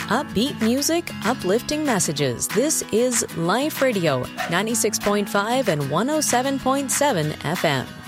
upbeat music, uplifting messages. This is Life Radio, 96.5 and 107.7 FM.